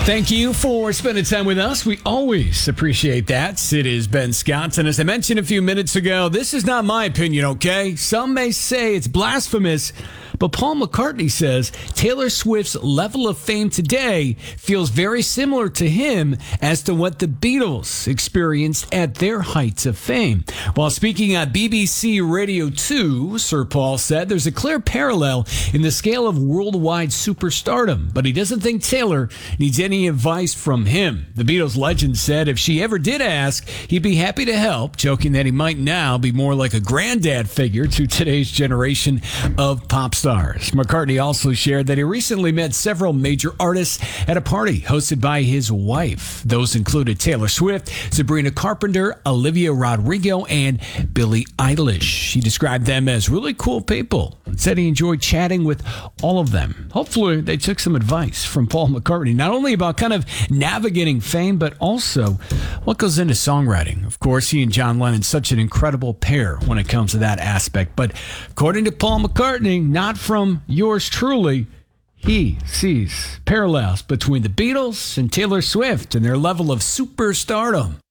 Thank you for spending time with us. We always appreciate that. It is Ben Scott. And as I mentioned a few minutes ago, this is not my opinion, okay? Some may say it's blasphemous, but Paul McCartney says Taylor Swift's level of fame today feels very similar to him as to what the Beatles experienced at their heights of fame. While speaking on BBC Radio 2, Sir Paul said there's a clear parallel in the scale of worldwide superstardom, but he doesn't think Taylor needs any advice from him. The Beatles legend said if she ever did ask, he'd be happy to help, joking that he might now be more like a granddad figure to today's generation of pop stars. McCartney also shared that he recently met several major artists at a party hosted by his wife. Those included Taylor Swift, Sabrina Carpenter, Olivia Rodrigo, and Billie Eilish. He described them as really cool people and said he enjoyed chatting with all of them. Hopefully, they took some advice from Paul McCartney, not only about kind of navigating fame, but also what goes into songwriting. Of course, he and John Lennon such an incredible pair when it comes to that aspect. But according to Paul McCartney, not from yours truly, he sees parallels between the Beatles and Taylor Swift and their level of superstardom.